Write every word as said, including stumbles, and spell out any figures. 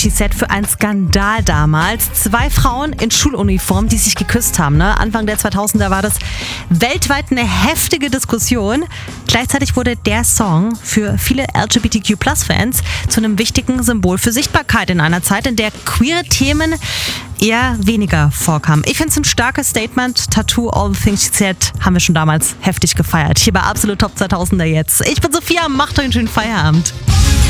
She Said für einen Skandal damals. Zwei Frauen in Schuluniform, die sich geküsst haben. Ne? Anfang der zweitausender war das weltweit eine heftige Diskussion. Gleichzeitig wurde der Song für viele L G B T Q Plus Fans zu einem wichtigen Symbol für Sichtbarkeit in einer Zeit, in der queere Themen eher weniger vorkamen. Ich finde es ein starkes Statement. Tattoo, All the Things She Said haben wir schon damals heftig gefeiert. Hier bei Absolut Top zweitausender jetzt. Ich bin Sophia, macht euch einen schönen Feierabend.